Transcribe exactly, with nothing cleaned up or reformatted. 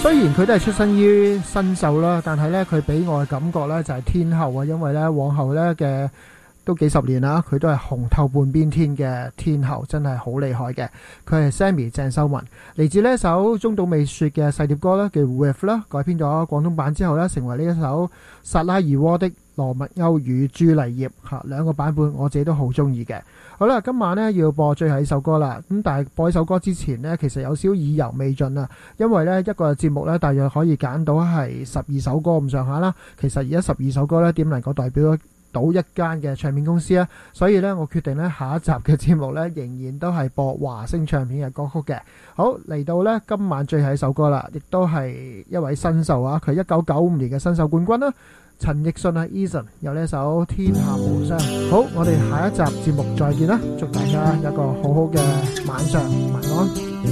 雖然佢都係出身於新秀啦，但係咧佢俾我嘅感覺咧就係天后啊，因為咧往後咧嘅都幾十年啦，佢都係紅透半邊天嘅天后，真係好厲害嘅。佢係 Sammy 鄭秀文，嚟自呢一首中島美雪嘅細碟歌啦，叫 With 啦，改編咗廣東版之後咧，成為呢一首薩拉熱窩的羅密歐與朱麗葉嚇兩個版本，我自己都好中意嘅。好啦，今晚呢要播最後一首歌啦。咁但係播呢首歌之前呢，其實有少意猶未盡啊，因為呢一個節目呢，大約可以揀到係十二首歌咁上下啦。其實而家十二首歌呢，點能夠代表到一間嘅唱片公司啊？所以呢，我決定呢下一集嘅節目呢，仍然都係播華星唱片嘅歌曲嘅。好，嚟到呢今晚最後一首歌啦，亦都係一位新秀啊，佢一九九五年嘅新秀冠軍啦。陳奕迅啊 Eason 有呢首《天下無雙》。好，我哋下一集節目再見啦，祝大家有一個好好嘅晚上，晚安。